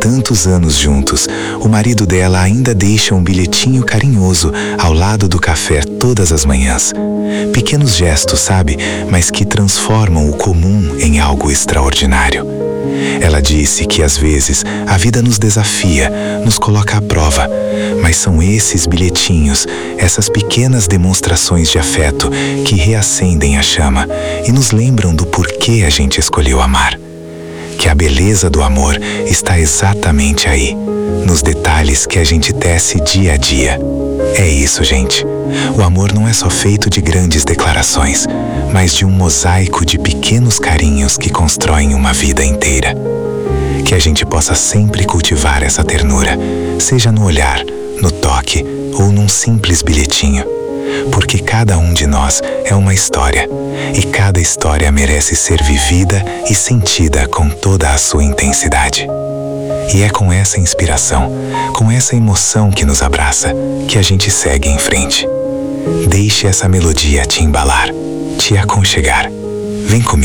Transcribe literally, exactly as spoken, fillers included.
tantos anos juntos, o marido dela ainda deixa um bilhetinho carinhoso ao lado do café todas as manhãs. Pequenos gestos, sabe, mas que transformam o comum em algo extraordinário. Ela disse que às vezes a vida nos desafia, nos coloca à prova, mas são esses bilhetinhos, essas pequenas demonstrações de afeto que reacendem a chama e nos lembram do porquê a gente escolheu amar. Que a beleza do amor está exatamente aí, nos detalhes que a gente tece dia a dia. É isso, gente. O amor não é só feito de grandes declarações, mas de um mosaico de pequenos carinhos que constroem uma vida inteira. Que a gente possa sempre cultivar essa ternura, seja no olhar, no toque ou num simples bilhetinho. Porque cada um de nós é uma história, e cada história merece ser vivida e sentida com toda a sua intensidade. E é com essa inspiração, com essa emoção que nos abraça, que a gente segue em frente. Deixe essa melodia te embalar, te aconchegar. Vem comigo.